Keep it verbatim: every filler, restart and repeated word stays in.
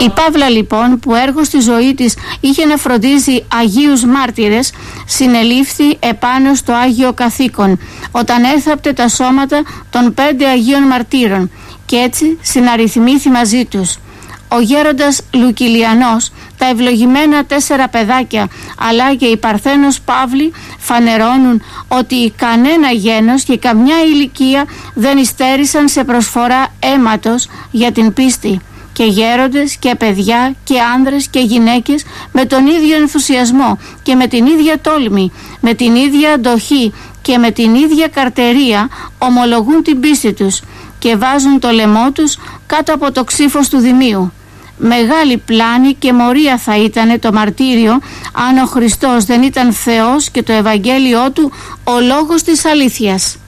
Η Παύλα λοιπόν, που έργο στη ζωή της είχε να φροντίζει Αγίους μάρτυρες, συνελήφθη επάνω στο Άγιο καθήκον όταν έθαπτε τα σώματα των πέντε Αγίων μαρτύρων και έτσι συναριθμήθη μαζί τους. Ο γέροντας Λουκυλιανός, τα ευλογημένα τέσσερα παιδάκια αλλά και η Παρθένος Παύλη φανερώνουν ότι κανένα γένος και καμιά ηλικία δεν υστέρησαν σε προσφορά αίματος για την πίστη, και γέροντες και παιδιά και άνδρες και γυναίκες με τον ίδιο ενθουσιασμό και με την ίδια τόλμη, με την ίδια αντοχή και με την ίδια καρτερία ομολογούν την πίστη τους και βάζουν το λαιμό τους κάτω από το ξύφος του Δημίου. Μεγάλη πλάνη και μορία θα ήταν το μαρτύριο αν ο Χριστός δεν ήταν Θεός και το Ευαγγέλιό του ο λόγος της αλήθειας.